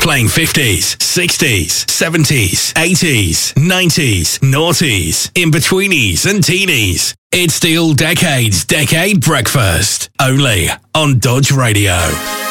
Playing 50s, 60s, 70s, 80s, 90s, noughties, in-betweenies and teenies. It's the All Decades Decade Breakfast, only on Dodge Radio.